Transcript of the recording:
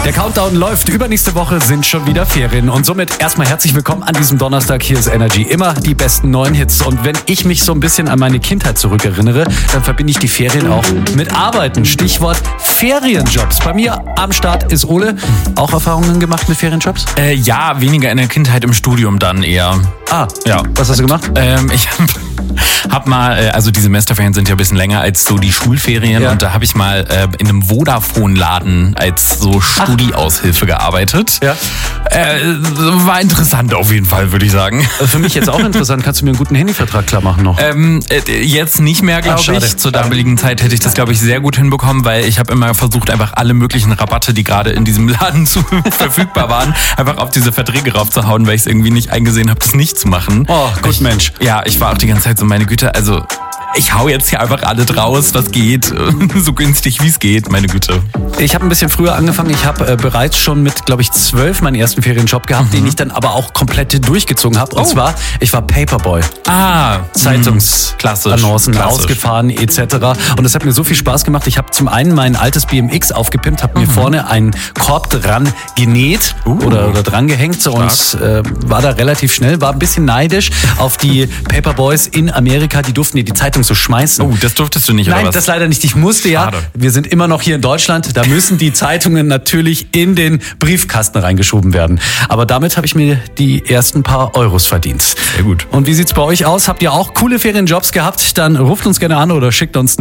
Der Countdown läuft. Übernächste Woche sind schon wieder Ferien. Und somit erstmal herzlich willkommen an diesem Donnerstag. Hier ist Energy. Immer die besten neuen Hits. Und wenn ich mich so ein bisschen an meine Kindheit zurückerinnere, dann verbinde ich die Ferien auch mit Arbeiten. Stichwort Ferienjobs. Bei mir am Start ist Ole. Auch Erfahrungen gemacht mit Ferienjobs? Ja, weniger in der Kindheit, im Studium dann eher. Ah, ja. Was hast du gemacht? Ich hab mal, also die Semesterferien sind ja ein bisschen länger als so die Schulferien, Ja. und da habe ich mal in einem Vodafone-Laden als so Studi-Aushilfe gearbeitet. Ja. War interessant auf jeden Fall, würde ich sagen. Für mich jetzt auch interessant. Kannst du mir einen guten Handyvertrag klar machen noch? Jetzt nicht mehr, glaube schade. ich. Zur damaligen Zeit hätte ich das, glaube ich, sehr gut hinbekommen, weil ich habe immer versucht, einfach alle möglichen Rabatte, die gerade in diesem Laden verfügbar waren, einfach auf diese Verträge raufzuhauen, weil ich es irgendwie nicht eingesehen habe, das nicht zu machen. Oh, gut, Mensch. Ja, ich war auch die ganze Zeit so, meine Güte, also ich hau jetzt hier einfach alle draus, was geht, so günstig wie es geht, meine Güte. Ich habe ein bisschen früher angefangen. Ich habe bereits schon mit, glaube ich, 12 meinen ersten Ferienjob gehabt, den ich dann aber auch komplett durchgezogen habe. Und zwar, ich war Paperboy. Zeitungsannoncen ausgefahren etc. Und es hat mir so viel Spaß gemacht. Ich habe zum einen mein altes BMX aufgepimpt, habe mir vorne einen Korb dran genäht oder dran gehängt und war da relativ schnell, war ein bisschen neidisch auf die Paperboys in Amerika. Die durften dir die Zeitung so schmeißen. Oh, das durftest du nicht, Nein, oder was? das leider nicht. Ich musste Schade. Wir sind immer noch hier in Deutschland. Da müssen die Zeitungen natürlich in den Briefkasten reingeschoben werden. Aber damit habe ich mir die ersten paar Euros verdient. Sehr gut. Und wie sieht's bei euch aus? Habt ihr auch coole Ferienjobs gehabt? Dann ruft uns gerne an oder schickt uns